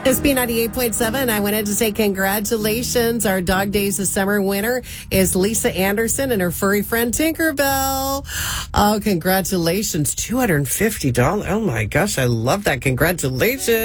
It's B98.7. I wanted to say congratulations. Our Dog Days of Summer winner is Lisa Anderson and her furry friend Tinkerbell. Oh, congratulations. $250. Oh my gosh, I love that. Congratulations.